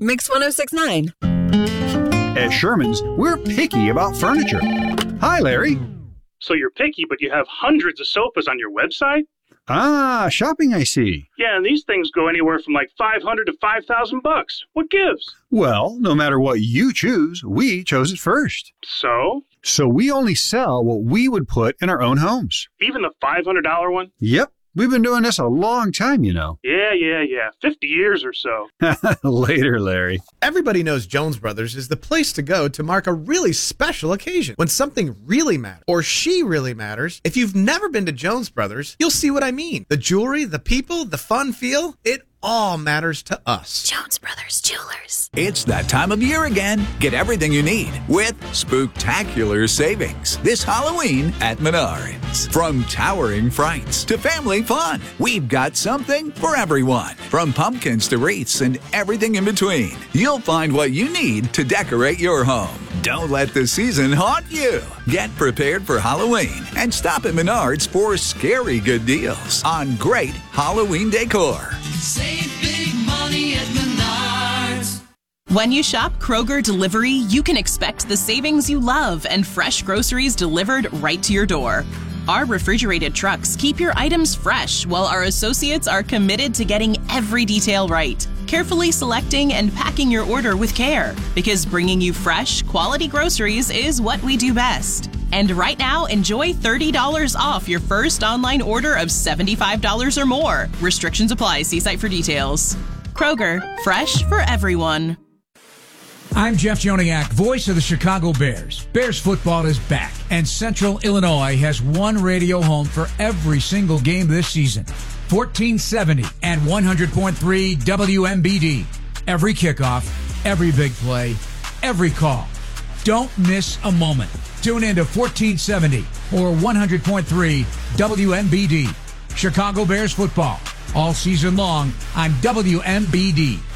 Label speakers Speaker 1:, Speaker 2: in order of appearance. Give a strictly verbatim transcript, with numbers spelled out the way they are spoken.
Speaker 1: Mix one oh six point nine.
Speaker 2: At Sherman's, we're picky about furniture. Hi, Larry.
Speaker 3: So you're picky, but you have hundreds of sofas on your website?
Speaker 2: Ah, shopping, I see.
Speaker 3: Yeah, and these things go anywhere from like five hundred to five thousand bucks. What gives?
Speaker 2: Well, no matter what you choose, we chose it first.
Speaker 3: So?
Speaker 2: So we only sell what we would put in our own homes.
Speaker 3: Even the five hundred dollars one?
Speaker 2: Yep. We've been doing this a long time, you know.
Speaker 3: Yeah, yeah, yeah. fifty years or so.
Speaker 2: Later, Larry.
Speaker 4: Everybody knows Jones Brothers is the place to go to mark a really special occasion. When something really matters, or she really matters. If you've never been to Jones Brothers, you'll see what I mean. The jewelry, the people, the fun feel, it all matters to us.
Speaker 1: Jones Brothers Jewelers.
Speaker 5: It's that time of year again. Get everything you need with spooktacular savings this Halloween at Menards. From towering frights to family fun, we've got something for everyone. From pumpkins to wreaths and everything in between, you'll find what you need to decorate your home. Don't let the season haunt you. Get prepared for Halloween and stop at Menards for scary good deals on great Halloween decor.
Speaker 6: Save big money at Menards.
Speaker 7: When you shop Kroger Delivery, you can expect the savings you love and fresh groceries delivered right to your door. Our refrigerated trucks keep your items fresh, while our associates are committed to getting every detail right, carefully selecting and packing your order with care, because bringing you fresh, quality groceries is what we do best. And right now, enjoy thirty dollars off your first online order of seventy-five dollars or more. Restrictions apply. See site for details. Kroger, fresh for everyone.
Speaker 8: I'm Jeff Joniak, voice of the Chicago Bears. Bears football is back, and Central Illinois has one radio home for every single game this season. fourteen seventy and one hundred point three W M B D. Every kickoff, every big play, every call. Don't miss a moment. Tune in to fourteen seventy or one hundred point three W M B D. Chicago Bears football all season long on W M B D.